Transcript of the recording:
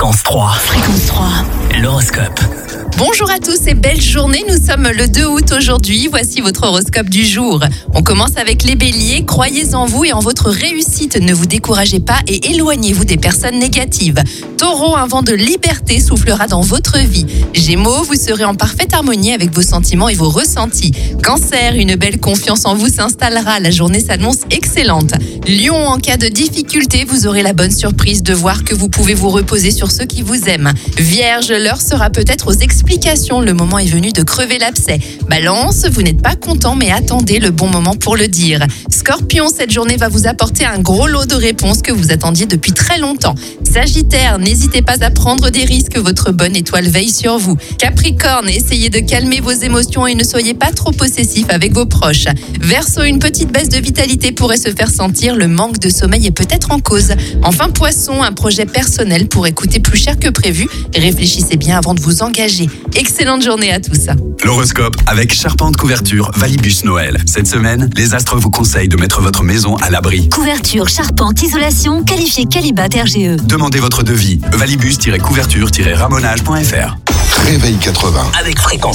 Fréquence 3. Fréquence 3. L'horoscope. Bonjour à tous et belle journée, nous sommes le 2 août aujourd'hui, voici votre horoscope du jour. On commence avec les béliers, croyez en vous et en votre réussite, ne vous découragez pas et éloignez-vous des personnes négatives. Taureau, un vent de liberté soufflera dans votre vie. Gémeaux, vous serez en parfaite harmonie avec vos sentiments et vos ressentis. Cancer, une belle confiance en vous s'installera, la journée s'annonce excellente. Lion, en cas de difficulté, vous aurez la bonne surprise de voir que vous pouvez vous reposer sur ceux qui vous aiment. Vierge, l'heure sera peut-être aux explications, le moment est venu de crever l'abcès. Balance, vous n'êtes pas content mais attendez le bon moment pour le dire. Scorpion, cette journée va vous apporter un gros lot de réponses que vous attendiez depuis très longtemps. Sagittaire, n'hésitez pas à prendre des risques, votre bonne étoile veille sur vous. Capricorne, essayez de calmer vos émotions et ne soyez pas trop possessif avec vos proches. Verseau, une petite baisse de vitalité pourrait se faire sentir, le manque de sommeil est peut-être en cause. Enfin Poisson, un projet personnel pourrait coûter plus cher que prévu. Réfléchissez bien avant de vous engager. Excellente journée à tous. L'horoscope avec Charpente Couverture Valibus Noël. Cette semaine, les astres vous conseillent de mettre votre maison à l'abri. Couverture, charpente, isolation, qualifié Qualibat RGE. Demandez votre devis. Valibus-couverture-ramonage.fr. Réveil 80. Avec Fréquence